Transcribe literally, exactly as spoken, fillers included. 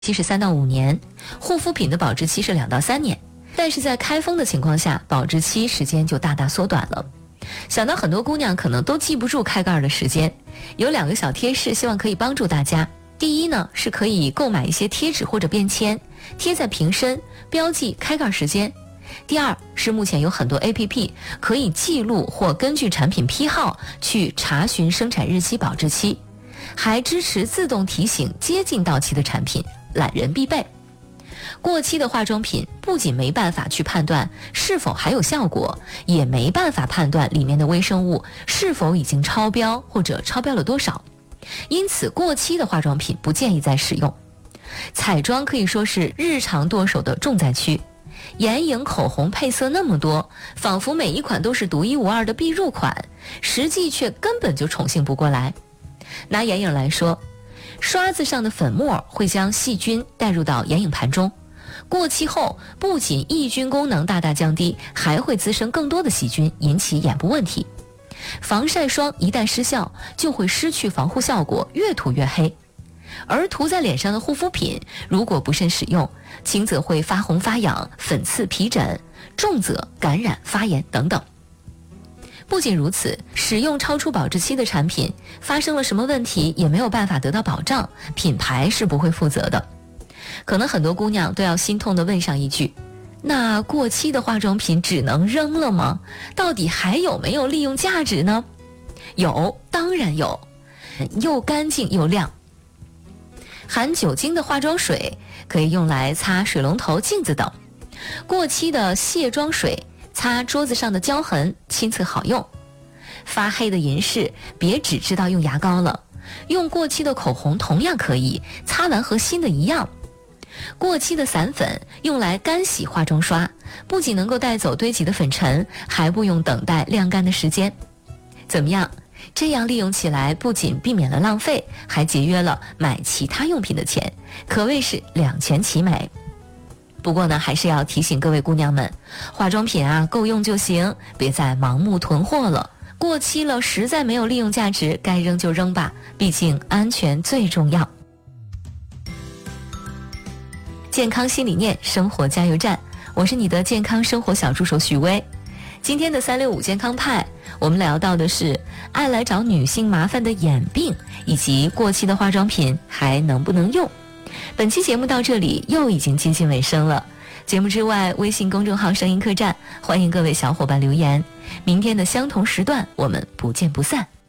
期是三到五年，护肤品的保质期是两到三年。但是在开封的情况下，保质期时间就大大缩短了。想到很多姑娘可能都记不住开盖的时间，有两个小贴士，希望可以帮助大家。第一呢，是可以购买一些贴纸或者便签，贴在瓶身，标记开盖时间。第二是目前有很多 A P P 可以记录或根据产品批号去查询生产日期、保质期，还支持自动提醒接近到期的产品，懒人必备。过期的化妆品不仅没办法去判断是否还有效果，也没办法判断里面的微生物是否已经超标或者超标了多少，因此过期的化妆品不建议再使用。彩妆可以说是日常剁手的重灾区，眼影、口红配色那么多，仿佛每一款都是独一无二的必入款，实际却根本就宠幸不过来。拿眼影来说，刷子上的粉末会将细菌带入到眼影盘中，过期后不仅抑菌功能大大降低，还会滋生更多的细菌，引起眼部问题。防晒霜一旦失效，就会失去防护效果，越涂越黑。而涂在脸上的护肤品如果不慎使用，轻则会发红发痒、粉刺皮疹，重则感染发炎等等。不仅如此，使用超出保质期的产品，发生了什么问题也没有办法得到保障，品牌是不会负责的。可能很多姑娘都要心痛地问上一句，那过期的化妆品只能扔了吗？到底还有没有利用价值呢？有，当然有，又干净又亮。含酒精的化妆水可以用来擦水龙头、镜子等，过期的卸妆水擦桌子上的胶痕，亲测好用。发黑的银饰别只知道用牙膏了，用过期的口红同样可以，擦完和新的一样。过期的散粉用来干洗化妆刷，不仅能够带走堆积的粉尘，还不用等待晾干的时间。怎么样？这样利用起来不仅避免了浪费，还节约了买其他用品的钱，可谓是两全其美。不过呢，还是要提醒各位姑娘们，化妆品啊够用就行，别再盲目囤货了。过期了实在没有利用价值，该扔就扔吧，毕竟安全最重要。健康新理念，生活加油站，我是你的健康生活小助手许薇。今天的三六五健康派，我们聊到的是爱来找女性麻烦的眼病，以及过期的化妆品还能不能用。本期节目到这里又已经接近尾声了。节目之外，微信公众号声音客栈，欢迎各位小伙伴留言。明天的相同时段，我们不见不散。